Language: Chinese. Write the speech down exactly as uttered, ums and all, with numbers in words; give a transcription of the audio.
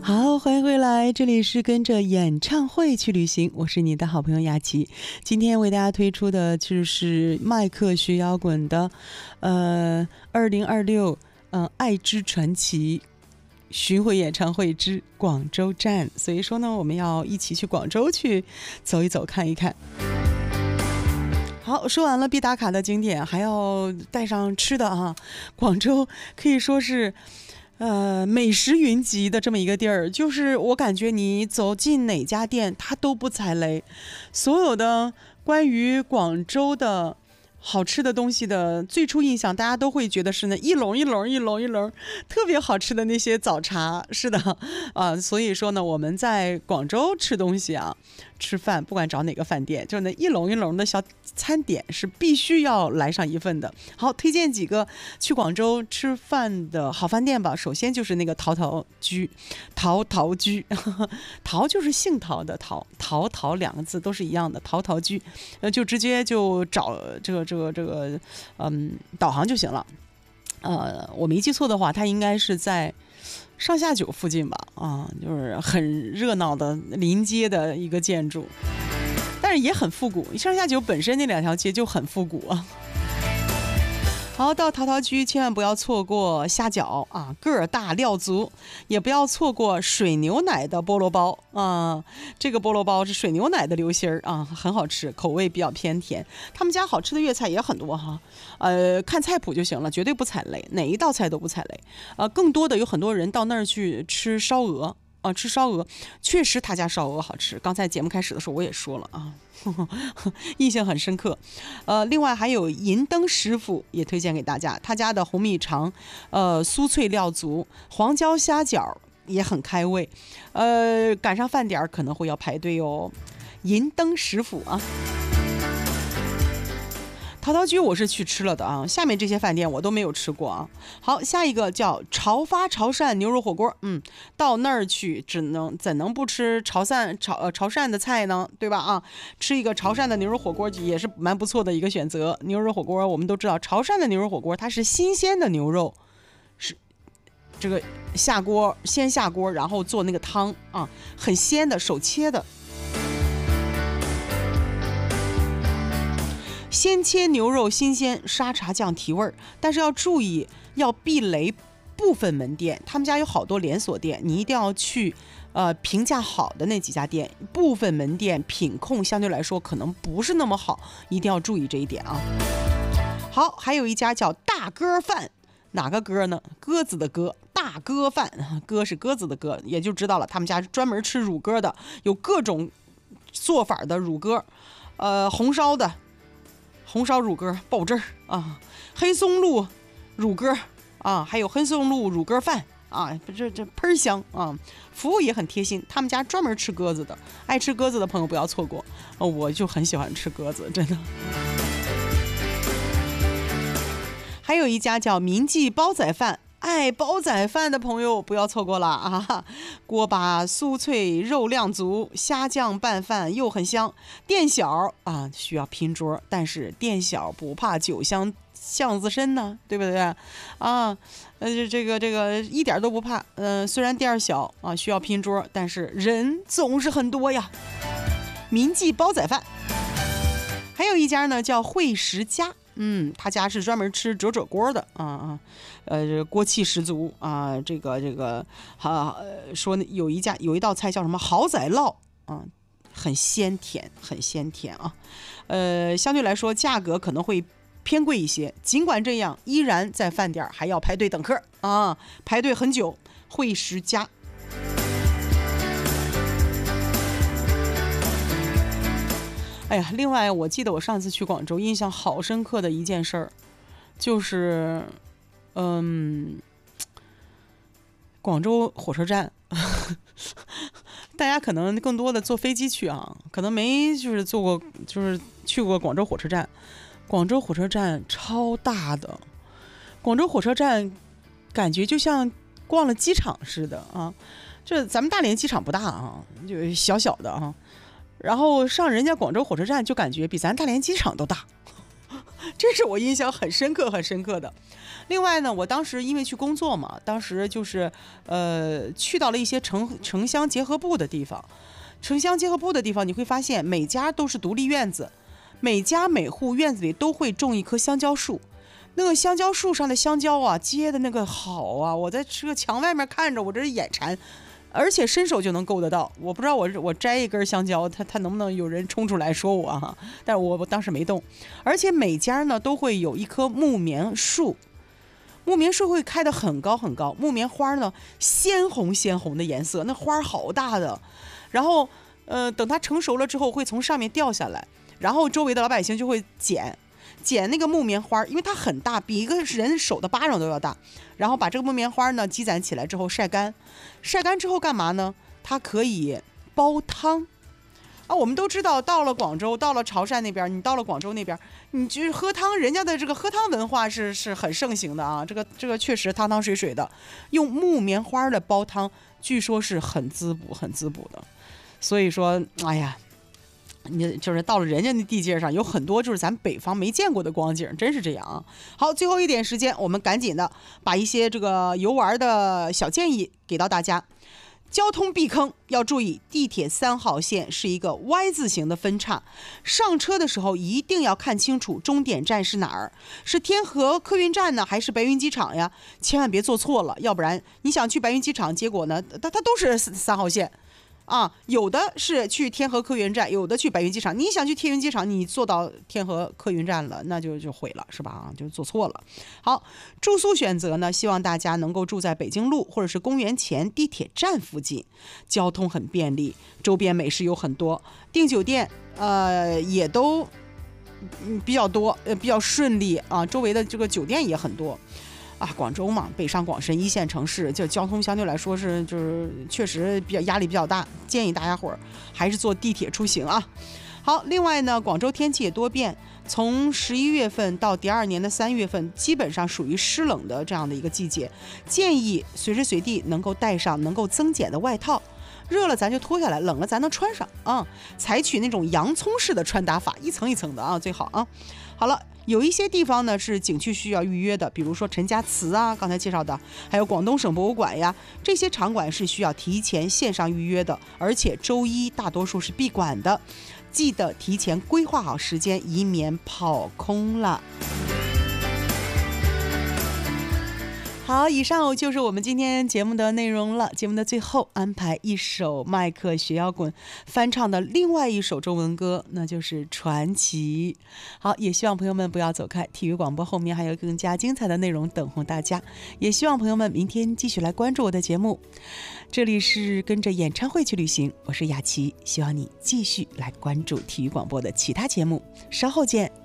好，欢迎回来，这里是跟着演唱会去旅行，我是你的好朋友雅琪。今天为大家推出的就是麦克学摇滚的呃二零二六嗯爱之传奇巡回演唱会之广州站，所以说呢我们要一起去广州去走一走看一看。好，说完了必打卡的景点，还要带上吃的啊。广州可以说是呃，美食云集的这么一个地儿，就是我感觉你走进哪家店，它都不踩雷。所有的关于广州的好吃的东西的最初印象，大家都会觉得是那一笼一笼一笼一笼特别好吃的那些早茶。是的啊，所以说呢，我们在广州吃东西啊，吃饭不管找哪个饭店，就是那一笼一笼的小餐点是必须要来上一份的。好，推荐几个去广州吃饭的好饭店吧。首先就是那个陶陶居，陶陶居，陶就是姓陶的陶，陶陶两个字都是一样的，陶陶居，呃，就直接就找这个这个这个，嗯，导航就行了。呃，我没记错的话，它应该是在上下九附近吧，啊，就是很热闹的临街的一个建筑，但是也很复古。上下九本身那两条街就很复古啊。好，到陶陶居千万不要错过虾饺啊，个儿大料足，也不要错过水牛奶的菠萝包啊。这个菠萝包是水牛奶的流心儿啊，很好吃，口味比较偏甜。他们家好吃的粤菜也很多哈，呃，看菜谱就行了，绝对不踩雷，哪一道菜都不踩雷。呃，更多的有很多人到那儿去吃烧鹅。啊，吃烧鹅，确实他家烧鹅好吃。刚才节目开始的时候我也说了啊，呵呵呵印象很深刻。呃，另外还有银灯师傅也推荐给大家，他家的红米肠，呃，酥脆料足，黄椒虾饺也很开胃。呃，赶上饭点可能会要排队哦。银灯师傅啊。陶陶居我是去吃了的啊，下面这些饭店我都没有吃过啊。好，下一个叫潮发潮汕牛肉火锅，嗯，到那儿去只能怎能不吃潮汕潮呃潮汕的菜呢，对吧啊？吃一个潮汕的牛肉火锅也是蛮不错的一个选择。牛肉火锅我们都知道，潮汕的牛肉火锅它是新鲜的牛肉，是这个下锅先下锅，然后做那个汤啊，很鲜的，手切的。先切牛肉新鲜，沙茶酱提味儿，但是要注意要避雷部分门店，他们家有好多连锁店，你一定要去呃评价好的那几家店，部分门店品控相对来说可能不是那么好，一定要注意这一点啊。好，还有一家叫大鸽饭，哪个鸽呢？鸽子的鸽，大鸽饭，鸽是鸽子的鸽，也就知道了，他们家专门吃乳鸽的，有各种做法的乳鸽，呃红烧的。红烧乳鸽爆汁儿啊，黑松露乳鸽啊，还有黑松露乳鸽饭啊，这这喷香啊，服务也很贴心。他们家专门吃鸽子的，爱吃鸽子的朋友不要错过。哦，我就很喜欢吃鸽子，真的。还有一家叫民记煲仔饭。爱煲仔饭的朋友不要错过了啊！锅巴酥脆，肉量足，虾酱拌饭又很香。店小啊，需要拼桌，但是店小不怕酒香巷子深呢，对不对啊？呃，这个这个一点都不怕。嗯、呃，虽然店小啊，需要拼桌，但是人总是很多呀。民记煲仔饭，还有一家呢叫惠食家。嗯，他家是专门吃折折锅的啊啊，呃，锅气十足啊。这个这个啊，说有一家有一道菜叫什么蚝仔烙啊，很鲜甜，很鲜甜啊。呃，相对来说价格可能会偏贵一些，尽管这样，依然在饭点还要排队等客啊，排队很久。惠食家。哎呀，另外我记得我上次去广州印象好深刻的一件事儿，就是嗯广州火车站大家可能更多的坐飞机去啊，可能没就是坐过就是去过广州火车站。广州火车站超大的，广州火车站感觉就像逛了机场似的啊，这咱们大连机场不大啊，就小小的啊，然后上人家广州火车站就感觉比咱大连机场都大这是我印象很深刻很深刻的。另外呢，我当时因为去工作嘛，当时就是呃去到了一些城城乡结合部的地方，城乡结合部的地方，你会发现每家都是独立院子，每家每户院子里都会种一棵香蕉树。那个香蕉树上的香蕉啊，结的那个好啊，我在这个墙外面看着，我这是眼馋，而且伸手就能够得到。我不知道我我摘一根香蕉，它它能不能有人冲出来说我啊？但是我我当时没动。而且每家呢都会有一棵木棉树，木棉树会开得很高很高，木棉花呢鲜红鲜红的颜色，那花好大的。然后呃等它成熟了之后会从上面掉下来，然后周围的老百姓就会捡。捡那个木棉花，因为它很大，比一个人手的巴掌都要大，然后把这个木棉花呢积攒起来之后晒干，晒干之后干嘛呢？它可以煲汤啊。我们都知道，到了广州，到了潮汕那边，你到了广州那边，你就是喝汤，人家的这个喝汤文化是是很盛行的啊。这个这个确实汤汤水水的，用木棉花的煲汤，据说是很滋补很滋补的。所以说，哎呀。你就是到了人家的地界上，有很多就是咱北方没见过的光景，真是这样啊。好，最后一点时间，我们赶紧的把一些这个游玩的小建议给到大家。交通避坑要注意，地铁三号线是一个 Y 字形的分叉，上车的时候一定要看清楚终点站是哪儿，是天河客运站呢，还是白云机场呀？千万别做错了，要不然你想去白云机场，结果呢，它它都是三号线。啊，有的是去天河客运站，有的去白云机场。你想去天云机场，你坐到天河客运站了，那就就毁了，是吧？啊，就做错了。好，住宿选择呢，希望大家能够住在北京路或者是公园前地铁站附近，交通很便利，周边美食有很多，订酒店呃也都嗯比较多，呃比较顺利啊，周围的这个酒店也很多。啊，广州嘛，北上广深一线城市，就交通相对来说是就是确实比较压力比较大，建议大家伙儿还是坐地铁出行啊。好，另外呢，广州天气也多变，从十一月份到第二年的三月份，基本上属于湿冷的这样的一个季节，建议随时随地能够带上能够增减的外套。热了咱就脱下来，冷了咱能穿上啊。采取那种洋葱式的穿搭法，一层一层的啊，最好啊。好了，有一些地方呢是景区需要预约的，比如说陈家祠啊，刚才介绍的，还有广东省博物馆呀，这些场馆是需要提前线上预约的，而且周一大多数是闭馆的，记得提前规划好时间，以免跑空了。好，以上就是我们今天节目的内容了。节目的最后安排一首麦克学摇滚翻唱的另外一首中文歌，那就是《传奇》。好，也希望朋友们不要走开，体育广播后面还有更加精彩的内容等候大家。也希望朋友们明天继续来关注我的节目。这里是跟着演唱会去旅行，我是雅琪，希望你继续来关注体育广播的其他节目。稍后见。